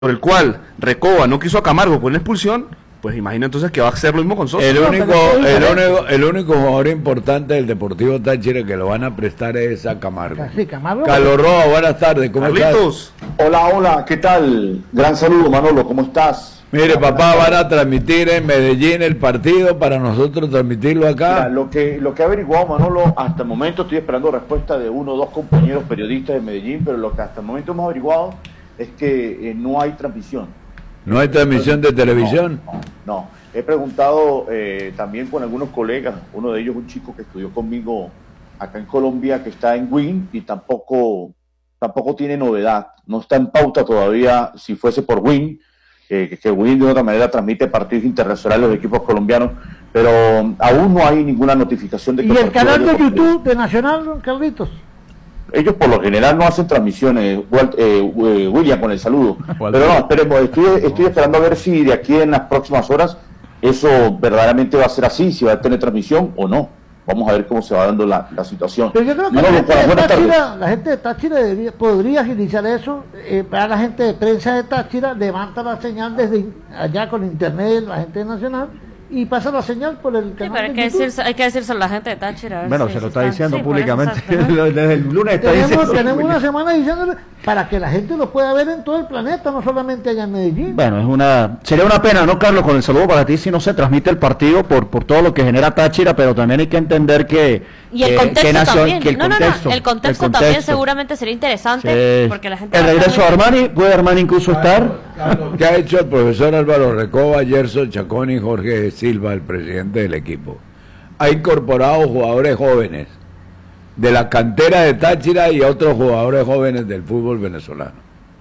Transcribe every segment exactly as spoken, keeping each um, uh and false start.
por el cual Recoba no quiso a Camargo por una expulsión, pues imagina entonces que va a hacer lo mismo con Sosa. El No, único, pero el único, el único jugador importante del Deportivo Táchira que lo van a prestar es a Camargo. Sí, Camargo. Carlos Roa, buenas tardes, ¿cómo Carlitos. estás? Hola, hola, ¿qué tal? Gran saludo, Manolo, ¿cómo estás? Mire, papá, van a transmitir en Medellín el partido para nosotros transmitirlo acá. Mira, lo que lo que ha averiguado Manolo, hasta el momento estoy esperando respuesta de uno o dos compañeros periodistas de Medellín, pero lo que hasta el momento hemos averiguado es que eh, no hay transmisión. ¿No hay transmisión de televisión? No, no, no. He preguntado eh, también con algunos colegas, uno de ellos un chico que estudió conmigo acá en Colombia, que está en Win, y tampoco, tampoco tiene novedad. No está en pauta todavía si fuese por Win, eh, que Win de otra manera transmite partidos internacionales de los equipos colombianos, pero aún no hay ninguna notificación de que... ¿Y el canal de YouTube de Nacional, Carlitos? Ellos por lo general no hacen transmisiones, Walt, eh, William, con el saludo. Pero no, esperemos, estoy, estoy esperando a ver si de aquí en las próximas horas eso verdaderamente va a ser así, si va a tener transmisión o no. Vamos a ver cómo se va dando la, la situación. Pero yo creo que Manolo, la, gente de buenas Táchira, tardes. la gente de Táchira debería, podría agilizar eso, eh, para la gente de prensa de Táchira, levanta la señal desde allá con internet, la gente de Nacional, y pasa la señal por el Sí, canal pero hay de que, YouTube. decirse, hay que decírselo a la gente de Táchira. a ver Bueno, si- se si lo está están- diciendo sí, por públicamente. eso, exacto, ajá. Desde el lunes está Tenemos, diciendo. tenemos una semana diciéndole para que la gente lo pueda ver en todo el planeta, no solamente allá en Medellín. Bueno, es una sería una pena, ¿no, Carlos? Con el saludo para ti, si no se transmite el partido por por todo lo que genera Táchira, pero también hay que entender que Y el que- contexto que nación- también. que el no, no, contexto, no. El contexto, el también contexto. seguramente sería interesante. Sí. Porque la gente El va a estar regreso de muy- Armani, ¿puede Armani incluso estar? ¿Qué ha hecho el profesor Álvaro Recoba, Gerson Chacón y Jorge Silva, el presidente del equipo? Ha incorporado jugadores jóvenes de la cantera de Táchira y otros jugadores jóvenes del fútbol venezolano.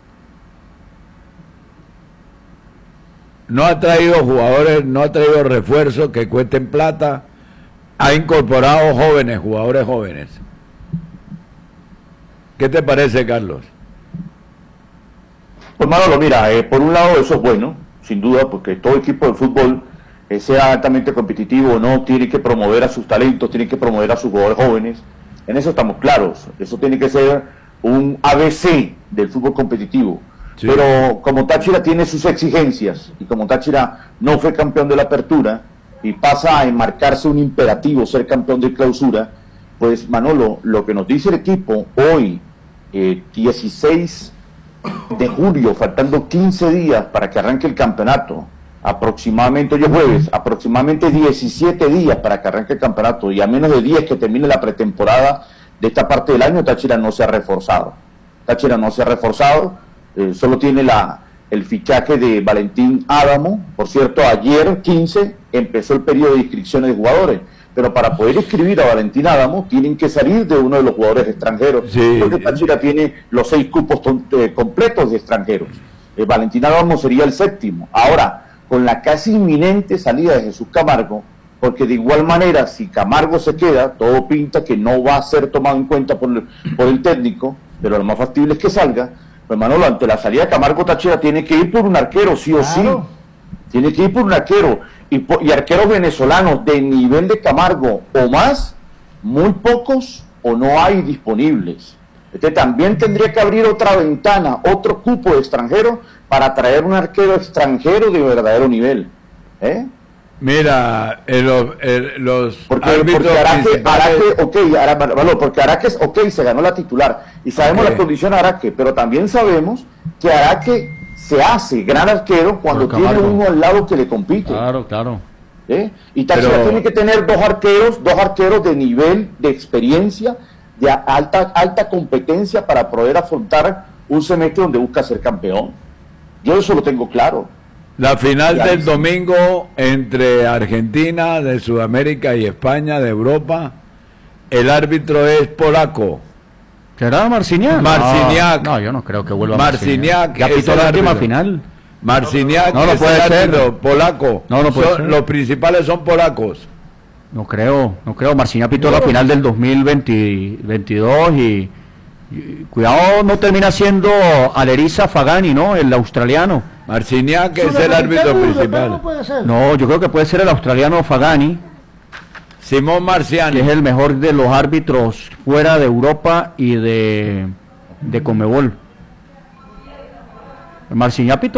No ha traído jugadores, no ha traído refuerzos que cuesten plata, ha incorporado jóvenes, jugadores jóvenes. ¿Qué te parece, Carlos? Pues Manolo, mira, eh, por un lado eso es bueno, sin duda, porque todo equipo de fútbol, eh, sea altamente competitivo o no, tiene que promover a sus talentos, tiene que promover a sus jugadores jóvenes. En eso estamos claros. Eso tiene que ser un A B C del fútbol competitivo. Sí. Pero como Táchira tiene sus exigencias y como Táchira no fue campeón de la apertura y pasa a enmarcarse un imperativo ser campeón de clausura, pues Manolo, lo que nos dice el equipo hoy, eh, dieciséis de julio, faltando quince días para que arranque el campeonato, aproximadamente, hoy es jueves, aproximadamente diecisiete días para que arranque el campeonato y a menos de diez que termine la pretemporada de esta parte del año, Táchira no se ha reforzado. Táchira no se ha reforzado, eh, solo tiene la, el fichaje de Valentín Adamo. Por cierto, ayer quince empezó el periodo de inscripciones de jugadores, pero para poder inscribir a Valentín Adamo tienen que salir de uno de los jugadores extranjeros, Sí. porque Táchira tiene los seis cupos ton- eh, completos de extranjeros. Eh, Valentín Adamo sería el séptimo. Ahora, con la casi inminente salida de Jesús Camargo, porque de igual manera, si Camargo se queda, todo pinta que no va a ser tomado en cuenta por el, por el técnico, pero lo más factible es que salga. Pues Manolo, ante la salida de Camargo, Táchira tiene que ir por un arquero, sí o Claro. sí. Tiene que ir por un arquero. Y, po- y arqueros venezolanos de nivel de Camargo o más, muy pocos o no hay disponibles. Este también tendría que abrir otra ventana, otro cupo de extranjeros para traer un arquero extranjero de verdadero nivel. ¿Eh? Mira, eh, los, eh, los Porque, árbitros porque Araque, principales- Araque, ok, Ara- Manolo, porque Araque, es- ok, se ganó la titular. Y sabemos Ok. las condiciones de Araque, pero también sabemos que Araque se hace gran arquero cuando Pero tiene Camargo. uno al lado que le compite. Claro, claro. ¿Eh? Y Táchira Pero- tiene que tener dos arqueros, dos arqueros de nivel, de experiencia, de a- alta, alta competencia para poder afrontar un semestre donde busca ser campeón. Yo eso lo tengo claro. La final Ya del dice. domingo entre Argentina, de Sudamérica y España, de Europa, el árbitro es polaco. ¿Será Marciniak? Marciniak. No, no, yo no creo que vuelva Marciniak Ya es pitó el la última árbitro. final. Marciniak No, no es puede el ser. árbitro polaco. No, no puede Son- ser. Los principales son polacos. No creo, no creo. Marciniak pitó la final del dos mil veintidós y, y cuidado, no termina siendo Aleriza Fagani, ¿no? El australiano. Marciniak es el Sudamericano árbitro europeo principal. No puede ser. No, yo creo que puede ser el australiano Fagani, Simón que Marciani. es el mejor de los árbitros fuera de Europa y de, de Conmebol. Marciñapito